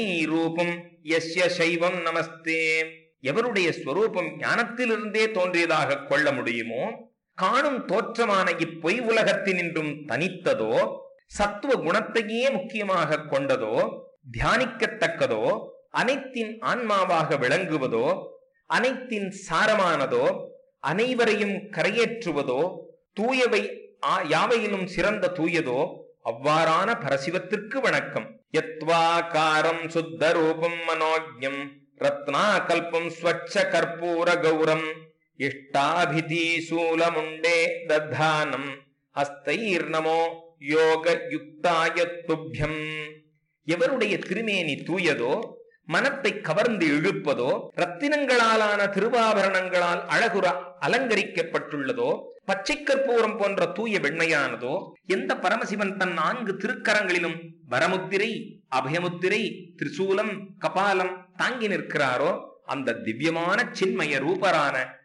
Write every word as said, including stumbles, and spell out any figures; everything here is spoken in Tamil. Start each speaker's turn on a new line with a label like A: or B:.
A: ரூபம் யஸ்ய சைவம் நமஸ்தே. எவருடைய ஸ்வரூபம் ஞானத்திலிருந்தே தோன்றியதாக கொள்ள முடியுமோ, காணும் தோற்றமான இப்பொய் உலகத்தினின்றும் தனித்ததோ, சத்துவ குணத்தையே முக்கியமாக கொண்டதோ, தியானிக்கத்தக்கதோ, அனைத்தின் ஆன்மாவாக விளங்குவதோ, அனைத்தின் சாரமானதோ, அனைவரையும் கரையேற்றுவதோ, தூயவை யாவையிலும் சிறந்த தூயதோ அவ்வாறான பரசிவத்திற்கு வணக்கம். யத்வாகாரம் சுத்த ரூபம் மனோஜ்யம் ரத்னா கல்பம் ஸ்வச்ச கற்பூர கௌரம் இஷ்டாபிதி சூலமுண்டே தத்தானம் ஹஸ்தைர் நமோ யோக யுக்தாய துப்யம். எவருடைய திருமேனி தூயதோ, மனத்தை கவர்ந்து இழுப்பதோ, ரத்தினங்களாலான திருவாபரணங்களால் அழகுற அலங்கரிக்கப்பட்டுள்ளதோ, பச்சை கற்பூரம் போன்ற தூய வெண்மையானதோ, எந்த பரமசிவன் தன் நான்கு திருக்கரங்களிலும் வரமுத்திரை, அபயமுத்திரை, திரிசூலம், கபாலம் தாங்கி நிற்கிறாரோ, அந்த திவ்யமான சின்மய ரூபரான